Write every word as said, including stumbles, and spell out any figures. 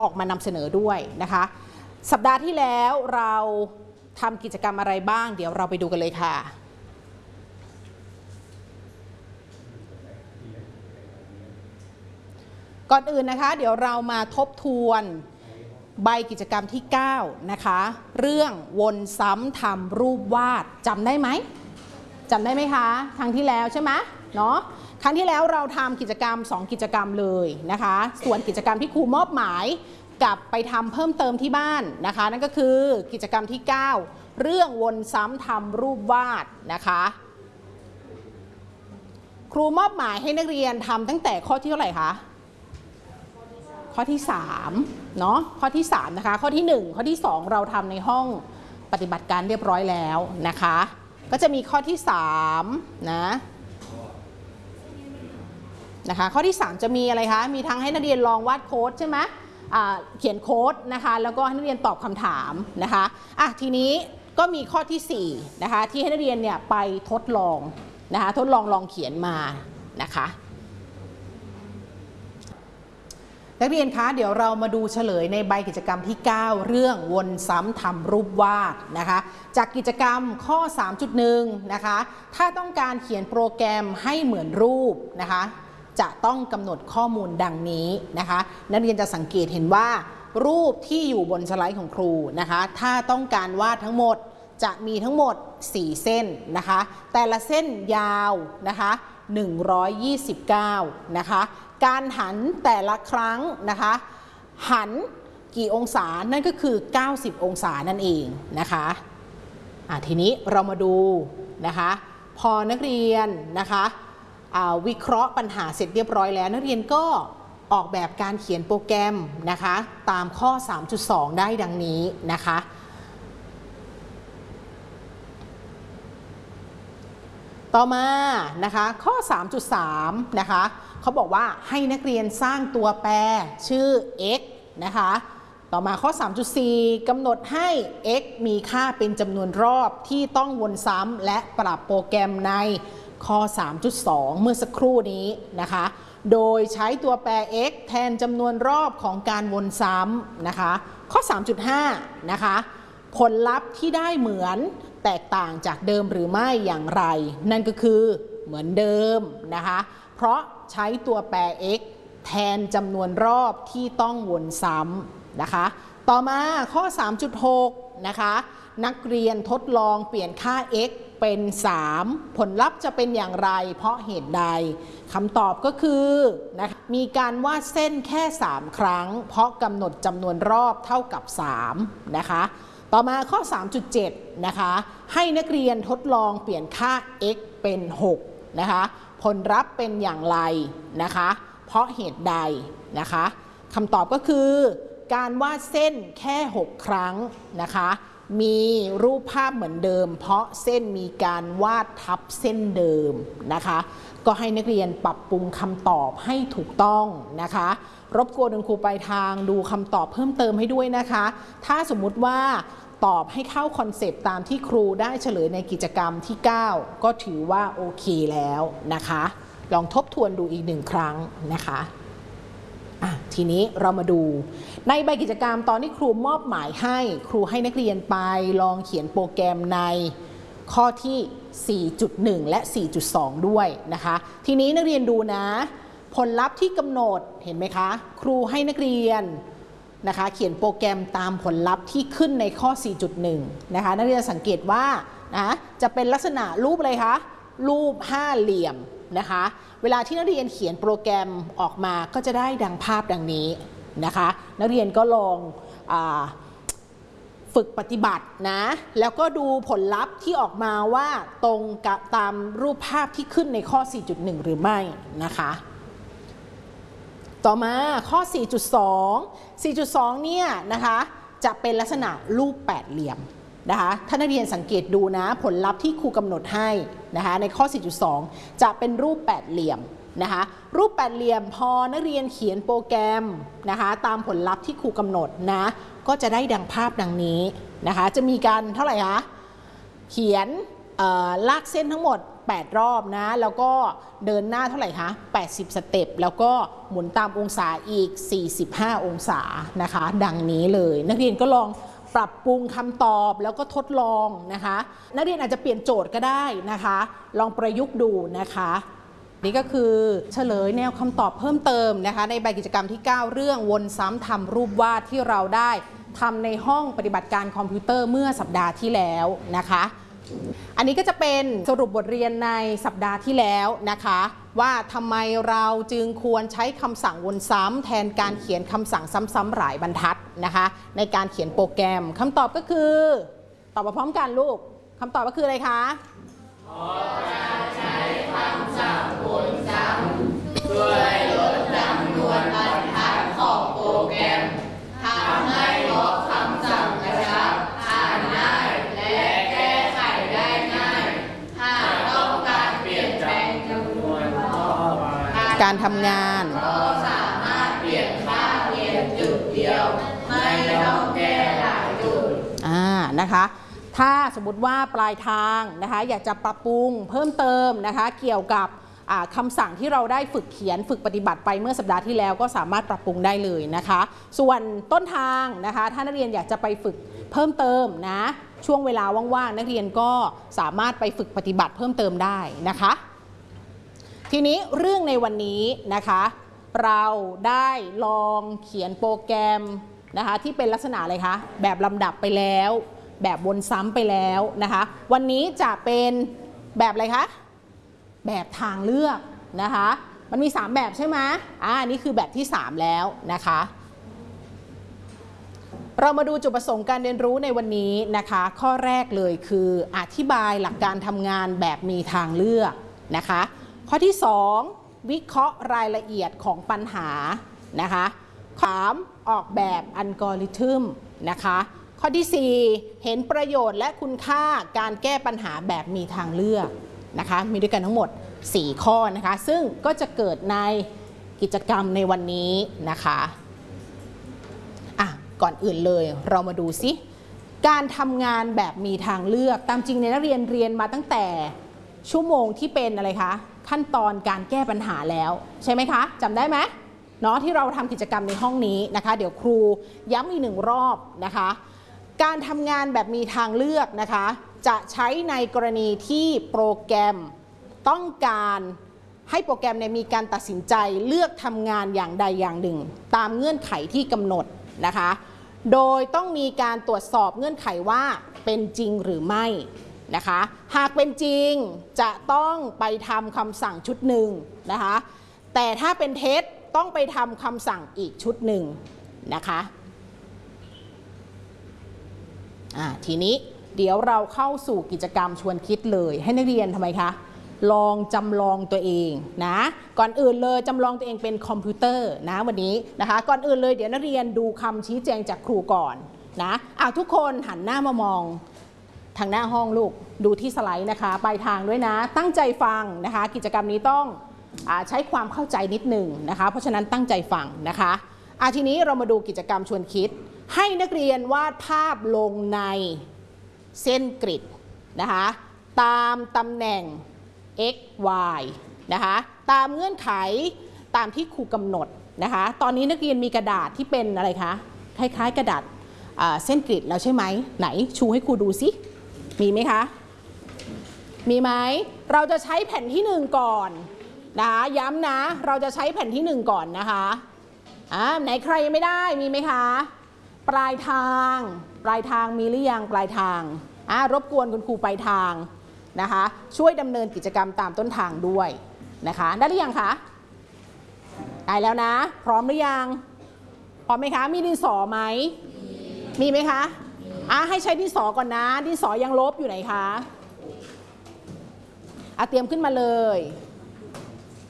ออกมานำเสนอด้วยนะคะสัปดาห์ที่แล้วเราทำกิจกรรมอะไรบ้างเดี๋ยวเราไปดูกันเลยค่ะก่อนอื่นนะคะเดี๋ยวเรามาทบทวนใบกิจกรรมที่เก้านะคะเรื่องวนซ้ำทำรูปวาดจำได้ไหมจำได้ไหมคะครั้งที่แล้วใช่ไหมเนาะครั้งที่แล้วเราทำกิจกรรมสองกิจกรรมเลยนะคะส่วนกิจกรรมที่ครูมอบหมายกลับไปทำเพิ่มเติมที่บ้านนะคะนั่นก็คือกิจกรรมที่เก้าเรื่องวนซ้ำทำรูปวาดนะคะครูมอบหมายให้นักเรียนทำตั้งแต่ข้อที่เท่าไหร่คะข้อที่สามเนาะข้อที่สามนะคะข้อที่หนึ่งข้อที่สองเราทำในห้องปฏิบัติการเรียบร้อยแล้วนะคะก็จะมีข้อที่สามนะนะคะข้อที่สามจะมีอะไรคะมีทั้งให้นักเรียนลองวาดโค้ดใช่ไหมเขียนโค้ดนะคะแล้วก็ให้นักเรียนตอบคำถามนะคะอ่ะทีนี้ก็มีข้อที่สี่นะคะที่ให้นักเรียนเนี่ยไปทดลองนะคะทดลองลองเขียนมานะคะนักเรียนคะเดี๋ยวเรามาดูเฉลยในใบกิจกรรมที่เก้าเรื่องวนซ้ำทำรูปวาดนะคะจากกิจกรรมข้อ สามจุดหนึ่ง นะคะถ้าต้องการเขียนโปรแกรมให้เหมือนรูปนะคะจะต้องกำหนดข้อมูลดังนี้นะคะนักเรียนจะสังเกตเห็นว่ารูปที่อยู่บนสไลด์ของครูนะคะถ้าต้องการวาดทั้งหมดจะมีทั้งหมดสี่เส้นนะคะแต่ละเส้นยาวนะคะหนึ่งร้อยยี่สิบเก้านะคะการหันแต่ละครั้งนะคะหันกี่องศานั่นก็คือเก้าสิบองศานั่นเองนะคะอ่ะทีนี้เรามาดูนะคะพอนักเรียนนะคะวิเคราะห์ปัญหาเสร็จเรียบร้อยแล้วนักเรียนก็ออกแบบการเขียนโปรแกรมนะคะตามข้อ สามจุดสอง ได้ดังนี้นะคะต่อมานะคะข้อ สามจุดสาม นะคะเขาบอกว่าให้นักเรียนสร้างตัวแปรชื่อ x นะคะต่อมาข้อ สามจุดสี่ กำหนดให้ x มีค่าเป็นจำนวนรอบที่ต้องวนซ้ำและปรับโปรแกรมในข้อ สามจุดสอง เมื่อสักครู่นี้นะคะโดยใช้ตัวแปร x แทนจำนวนรอบของการวนซ้ำนะคะข้อ สามจุดห้า นะคะผลลัพธ์ที่ได้เหมือนแตกต่างจากเดิมหรือไม่อย่างไรนั่นก็คือเหมือนเดิมนะคะเพราะใช้ตัวแปร x แทนจำนวนรอบที่ต้องวนซ้ำนะคะต่อมาข้อ สามจุดหก นะคะนักเรียนทดลองเปลี่ยนค่า x เป็นสามผลลัพธ์จะเป็นอย่างไรเพราะเหตุใดคำตอบก็คือนะคะมีการวาดเส้นแค่สามครั้งเพราะกำหนดจำนวนรอบเท่ากับสามนะคะต่อมาข้อ สามจุดเจ็ด นะคะให้นักเรียนทดลองเปลี่ยนค่า x เป็นหกนะคะผลลัพธ์เป็นอย่างไรนะคะเพราะเหตุใดนะคะคำตอบก็คือการวาดเส้นแค่หกครั้งนะคะมีรูปภาพเหมือนเดิมเพราะเส้นมีการวาดทับเส้นเดิมนะคะก็ให้นักเรียนปรับปรุงคำตอบให้ถูกต้องนะคะรบกวนคุณครูปลายทางดูคำตอบเพิ่มเติมให้ด้วยนะคะถ้าสมมุติว่าตอบให้เข้าคอนเซปต์ตามที่ครูได้เฉลยในกิจกรรมที่เก้าก็ถือว่าโอเคแล้วนะคะลองทบทวนดูอีกหนึ่งครั้งนะคะทีนี้เรามาดูในใบกิจกรรมตอนที่ครูมอบหมายให้ครูให้นักเรียนไปลองเขียนโปรแกรมในข้อที่ สี่จุดหนึ่ง และ สี่จุดสอง ด้วยนะคะทีนี้นักเรียนดูนะผลลัพธ์ที่กำหนดเห็นไหมคะครูให้นักเรียนนะคะเขียนโปรแกรมตามผลลัพธ์ที่ขึ้นในข้อ สี่จุดหนึ่ง นะคะนักเรียนสังเกตว่านะจะเป็นลักษณะรูปอะไรคะรูปห้าเหลี่ยมนะคะเวลาที่นักเรียนเขียนโปรแกรมออกมาก็จะได้ดังภาพดังนี้นะคะนักเรียนก็ลองอาฝึกปฏิบัตินะแล้วก็ดูผลลัพธ์ที่ออกมาว่าตรงกับตามรูปภาพที่ขึ้นในข้อ สี่จุดหนึ่ง หรือไม่นะคะต่อมาข้อ สี่จุดสอง สี่จุดสอง เนี่ยนะคะจะเป็นลักษณะรูปแปดเหลี่ยมนะคะถ้านักเรียนสังเกตดูนะผลลัพธ์ที่ครูกำหนดให้นะคะในข้อ สี่จุดสอง จะเป็นรูปแปดเหลี่ยมนะคะรูปแปดเหลี่ยมพอนักเรียนเขียนโปรแกรมนะคะตามผลลัพธ์ที่ครูกำหนดนะก็จะได้ดังภาพดังนี้นะคะจะมีการเท่าไหร่คะเขียนลากเส้นทั้งหมดแปดรอบนะแล้วก็เดินหน้าเท่าไหร่คะแปดสิบสเต็ปแล้วก็หมุนตามองศาอีกสี่สิบห้าองศานะคะดังนี้เลยนักเรียนก็ลองปรับปรุงคำตอบแล้วก็ทดลองนะคะนักเรียนอาจจะเปลี่ยนโจทย์ก็ได้นะคะลองประยุกต์ดูนะคะนี่ก็คือเฉลยแนวคำตอบเพิ่มเติมนะคะในใบกิจกรรมที่เก้าเรื่องวนซ้ำทำรูปวาดที่เราได้ทำในห้องปฏิบัติการคอมพิวเตอร์เมื่อสัปดาห์ที่แล้วนะคะอันนี้ก็จะเป็นสรุปบทเรียนในสัปดาห์ที่แล้วนะคะว่าทำไมเราจึงควรใช้คำสั่งวนซ้ำแทนการเขียนคำสั่งซ้ำๆหลายบรรทัดนะคะในการเขียนโปรแกรมคำตอบก็คือตอบมาพร้อมกันลูกคำตอบก็คืออะไรคะเพราะการใช้คำสั่งวนซ้ำช่วยลดจำนวนบรรทัดของโปรแกรมทำให้ลบคำสั่งกระชับอ่านง่ายและแก้ไขได้ง่ายหากต้องการเปลี่ยนแปลงจำนวนข้อความการทำงานก็สามารถเปลี่ยนค่าเพียงจุดเดียวไม่ต้องแก้หลายจุดอ่านะคะถ้าสมมติว่าปลายทางนะคะอยากจะปรับปรุงเพิ่มเติมนะคะเกี่ยวกับคำสั่งที่เราได้ฝึกเขียนฝึกปฏิบัติไปเมื่อสัปดาห์ที่แล้วก็สามารถปรับปรุงได้เลยนะคะส่วนต้นทางนะคะถ้านักเรียนอยากจะไปฝึกเพิ่มเติมนะช่วงเวลาว่างๆนักเรียนก็สามารถไปฝึกปฏิบัติเพิ่มเติมได้นะคะทีนี้เรื่องในวันนี้นะคะเราได้ลองเขียนโปรแกรมนะคะที่เป็นลักษณะอะไรคะแบบลำดับไปแล้วแบบวนซ้ำไปแล้วนะคะวันนี้จะเป็นแบบอะไรคะแบบทางเลือกนะคะมันมีสามแบบใช่ไหมอ่านี่คือแบบที่สามแล้วนะคะเรามาดูจุดประสงค์การเรียนรู้ในวันนี้นะคะข้อแรกเลยคืออธิบายหลักการทำงานแบบมีทางเลือกนะคะข้อที่สองวิเคราะห์รายละเอียดของปัญหานะคะสามออกแบบอัลกอริทึมนะคะข้อที่สี่เห็นประโยชน์และคุณค่าการแก้ปัญหาแบบมีทางเลือกนะคะมีด้วยกันทั้งหมดสี่ข้อนะคะซึ่งก็จะเกิดในกิจกรรมในวันนี้นะคะอ่ะก่อนอื่นเลยเรามาดูซิการทำงานแบบมีทางเลือกตามจริงในนักเรียนเรียนมาตั้งแต่ชั่วโมงที่เป็นอะไรคะขั้นตอนการแก้ปัญหาแล้วใช่ไหมคะจำได้ไหมเนาะที่เราทำกิจกรรมในห้องนี้นะคะเดี๋ยวครูย้ำอีกหนึ่งรอบนะคะการทำงานแบบมีทางเลือกนะคะจะใช้ในกรณีที่โปรแกรมต้องการให้โปรแกรมเนี่ยมีการตัดสินใจเลือกทำงานอย่างใดอย่างหนึ่งตามเงื่อนไขที่กำหนดนะคะโดยต้องมีการตรวจสอบเงื่อนไขว่าเป็นจริงหรือไม่นะคะหากเป็นจริงจะต้องไปทำคำสั่งชุดหนึ่งนะคะแต่ถ้าเป็นเท็จต้องไปทำคำสั่งอีกชุดหนึ่งนะคะอ่าทีนี้เดี๋ยวเราเข้าสู่กิจกรรมชวนคิดเลยให้นักเรียนทำไมคะลองจำลองตัวเองนะก่อนอื่นเลยจำลองตัวเองเป็นคอมพิวเตอร์นะวันนี้นะคะก่อนอื่นเลยเดี๋ยวนักเรียนดูคำชี้แจงจากครูก่อนนะอ่ะทุกคนหันหน้ามามองทางหน้าห้องลูกดูที่สไลด์นะคะปลายทางด้วยนะตั้งใจฟังนะคะกิจกรรมนี้ต้องอ่าใช้ความเข้าใจนิดหนึ่งนะคะเพราะฉะนั้นตั้งใจฟังนะคะอ่ะทีนี้เรามาดูกิจกรรมชวนคิดให้นักเรียนวาดภาพลงในเส้นกริดนะคะตามตำแหน่ง x y นะคะตามเงื่อนไขตามที่ครูกำหนดนะคะตอนนี้นักเรียนมีกระดาษที่เป็นอะไรคะคล้ายๆกระดาษเส้นกริดแล้วใช่ไหมไหนชูให้ครูดูสิมีไหมคะมีไหมเราจะใช้แผ่นที่หนึ่งก่อนนะคะย้ำนะเราจะใช้แผ่นที่หนึ่งก่อนนะคะอ่าไหนใครยังไม่ได้มีไหมคะปลายทางปลายทางมีหรือยังปลายทางอ่ารบกวนคุณครูปลายทางนะคะช่วยดำเนินกิจกรรมตามต้นทางด้วยนะคะได้หรือยังคะได้แล้วนะพร้อมหรือยังพร้อมไหมคะมีดินสอไหมมีไหมคะอ่ะให้ใช้ดินสอก่อนนะดินสอยังลบอยู่ไหนคะอ่ะเตรียมขึ้นมาเลย